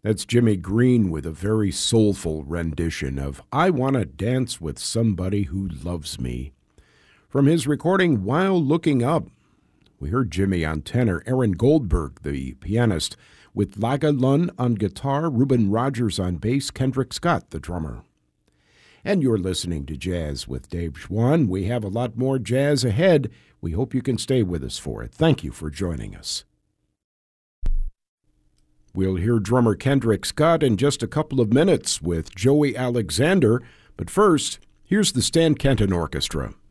That's Jimmy Green with a very soulful rendition of I Wanna Dance with Somebody Who Loves Me. From his recording While Looking Up, we heard Jimmy on tenor, Aaron Goldberg, the pianist, with Laga Lunn on guitar, Reuben Rogers on bass, Kendrick Scott, the drummer. And you're listening to Jazz with Dave Schwann. We have a lot more jazz ahead. We hope you can stay with us for it. Thank you for joining us. We'll hear drummer Kendrick Scott in just a couple of minutes with Joey Alexander. But first, here's the Stan Kenton Orchestra.